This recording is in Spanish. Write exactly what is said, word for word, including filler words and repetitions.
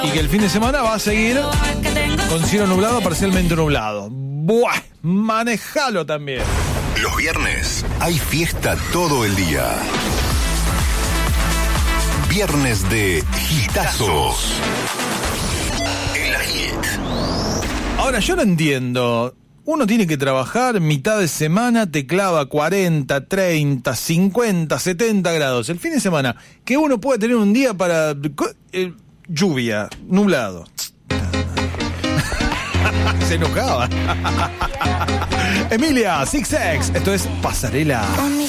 y que el fin de semana va a seguir con cielo nublado, parcialmente nublado. Buah, manejalo también. Los viernes hay fiesta todo el día. Viernes de hitazos. En la Hit. Ahora, yo no entiendo. Uno tiene que trabajar mitad de semana, te clava cuarenta, treinta, cincuenta, setenta grados. El fin de semana, que uno puede tener un día para eh, lluvia, nublado. Se enojaba. Emilia, Six X, esto es Pasarela. On mi